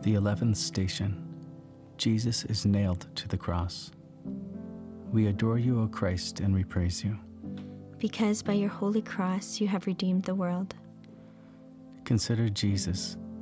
The 11th station. Jesus is nailed to the cross. We adore you, O Christ, and we praise you. Because by your holy cross you have redeemed the world. Consider Jesus,